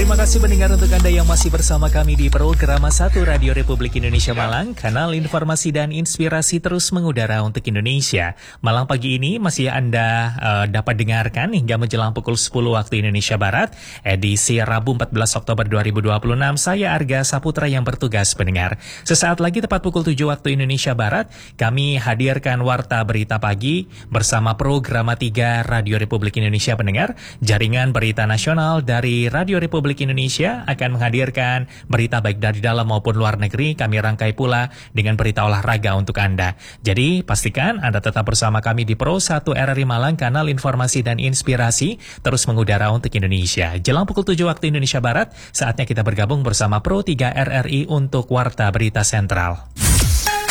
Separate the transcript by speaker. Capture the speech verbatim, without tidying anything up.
Speaker 1: Terima kasih pendengar untuk Anda yang masih bersama kami di program satu Radio Republik Indonesia Malang, kanal informasi dan inspirasi terus mengudara untuk Indonesia. Malang pagi ini masih Anda uh, dapat dengarkan hingga menjelang pukul sepuluh waktu Indonesia Barat, edisi Rabu empat belas Oktober dua ribu dua puluh enam. Saya Arga Saputra yang bertugas pendengar. Sesaat lagi tepat pukul tujuh waktu Indonesia Barat, kami hadirkan Warta Berita Pagi bersama program tiga Radio Republik Indonesia pendengar. Jaringan berita nasional dari Radio Republik Indonesia akan menghadirkan berita baik dari dalam maupun luar negeri. Kami rangkai pula dengan berita olahraga untuk Anda. Jadi pastikan Anda tetap bersama kami di Pro satu R R I Malang, kanal informasi dan inspirasi terus mengudara untuk Indonesia. Jelang pukul tujuh waktu Indonesia Barat, saatnya kita bergabung bersama Pro tiga R R I untuk Warta Berita Sentral.